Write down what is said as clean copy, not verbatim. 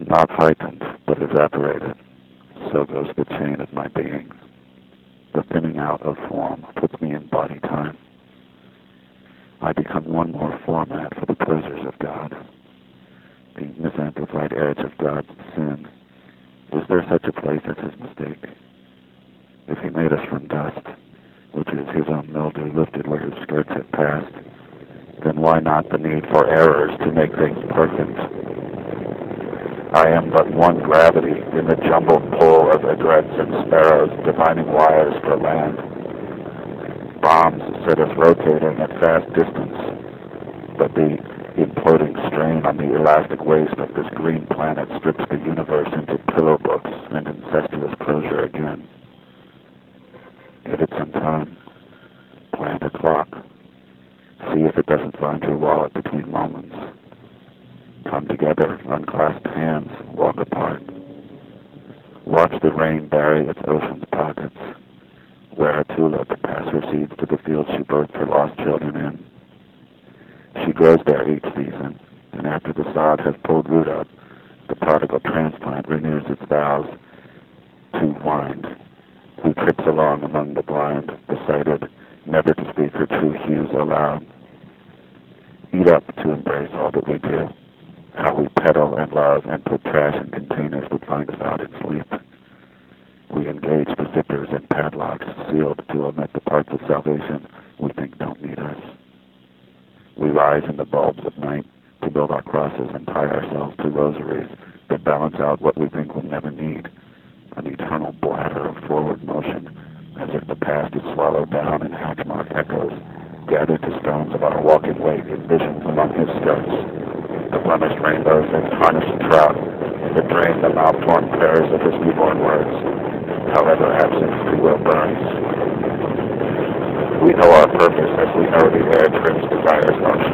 Not heightened, but evaporated, so goes the chain of my being. The thinning out of form puts me in body time. I become one more format for the pleasures of God. The misamplified edge of God's sin. Is there such a place as his mistake? If he made us from dust, which is his own mildew lifted where his skirts have passed, then why not the need for errors to make things perfect? I am but one gravity in the jumbled pull of egrets and sparrows divining wires for land. Bombs set us rotating at fast distance, but the imploding strain on the elastic waist of this green planet strips the universe into pillow books and incestuous closure again. Give it some time. Plant a clock. See if it doesn't find your wallet between moments. Come together, unclasped hands, walk apart. Watch the rain bury its ocean's pockets. Wear a tulip, pass her seeds to the field she birthed her lost children in. She grows there each season, and after the sod has pulled root up, the prodigal transplant renews its vows to wind, who trips along among the blind, decided never to speak her true hues aloud. Eat up to embrace all that we do, how we peddle and love and put trash in containers that find us out in sleep. We engage the zippers and padlocks sealed to omit the parts of salvation we think don't need us. We rise in the bulbs of night to build our crosses and tie ourselves to rosaries that balance out what we think we'll never need, an eternal bladder of forward motion, as if the past is swallowed down in hatchmark echoes, gathered to stones of our walking weight in visions among his skirts, the blemished rainbows and tarnished trout that drain the mouth-torn prayers of his newborn words, however absent free will burns. We know our purpose as the early air trims desires our